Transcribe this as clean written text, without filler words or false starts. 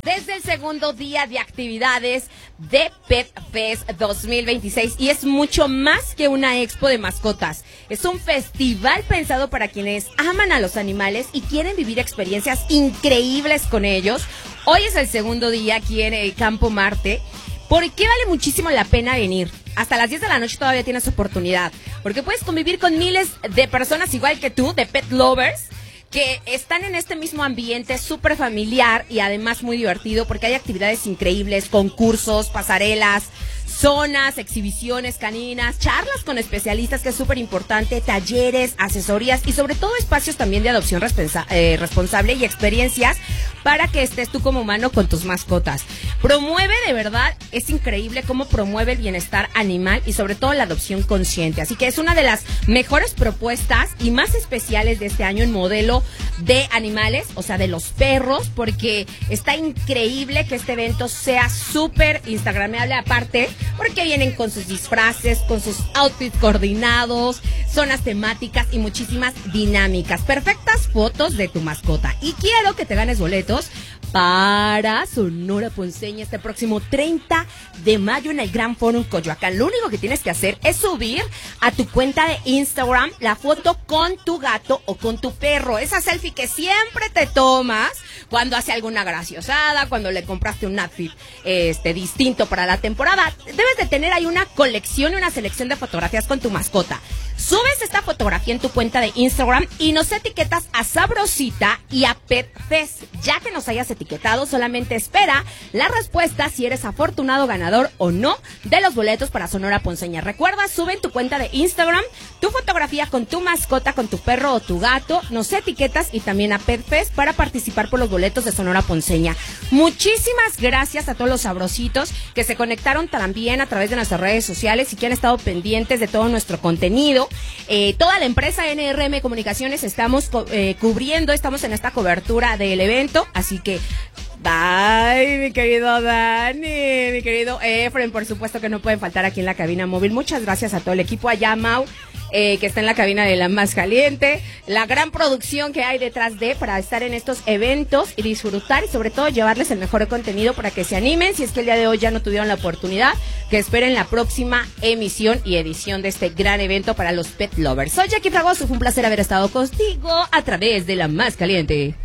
Desde el segundo día de actividades de Pet Fest 2026 y es mucho más que una expo de mascotas. Es un festival pensado para quienes aman a los animales y quieren vivir experiencias increíbles con ellos. Hoy es el segundo día aquí en el Campo Marte. ¿Por qué vale muchísimo la pena venir? Hasta las 10 de la noche todavía tienes oportunidad, porque puedes convivir con miles de personas igual que tú, de pet lovers, que están en este mismo ambiente súper familiar y además muy divertido porque hay actividades increíbles, concursos, pasarelas, zonas, exhibiciones caninas, charlas con especialistas, que es súper importante, talleres, asesorías y sobre todo espacios también de adopción responsable y experiencias para que estés tú como humano con tus mascotas. Promueve, de verdad, es increíble cómo promueve el bienestar animal y sobre todo la adopción consciente. Así que es una de las mejores propuestas y más especiales de este año en modelo de animales, o sea, de los perros, porque está increíble que este evento sea súper instagramable aparte, porque vienen con sus disfraces, con sus outfits coordinados, zonas temáticas y muchísimas dinámicas. Perfectas fotos de tu mascota. Y quiero que te ganes boletos para Sonora Ponceña este próximo 30 de mayo en el Gran Forum Coyoacán. Lo único que tienes que hacer es subir a tu cuenta de Instagram la foto con tu gato o con tu perro. Esa selfie que siempre te tomas cuando hace alguna graciosada, cuando le compraste un outfit distinto para la temporada. Debes de tener ahí una colección y una selección de fotografías con tu mascota. Subes esta fotografía en tu cuenta de Instagram y nos etiquetas a Sabrosita y a Pet Fest. Ya que nos hayas etiquetado, solamente espera la respuesta si eres afortunado ganador o no de los boletos para Sonora Ponceña. Recuerda, sube en tu cuenta de Instagram tu fotografía con tu mascota, con tu perro o tu gato, nos etiquetas y también a Pet Fest para participar por los boletos de Sonora Ponceña. Muchísimas gracias a todos los sabrositos que se conectaron también a través de nuestras redes sociales y que han estado pendientes de todo nuestro contenido. Toda la empresa NRM Comunicaciones estamos cubriendo, estamos en esta cobertura del evento, así que ay, mi querido Dani, mi querido Efren, por supuesto que no pueden faltar aquí en la cabina móvil. Muchas gracias a todo el equipo, allá Mau, que está en la cabina de La Más Caliente, la gran producción que hay detrás para estar en estos eventos y disfrutar y sobre todo llevarles el mejor contenido para que se animen, si es que el día de hoy ya no tuvieron la oportunidad, que esperen la próxima emisión y edición de este gran evento para los pet lovers. Soy Jackie Fragoso, fue un placer haber estado contigo a través de La Más Caliente.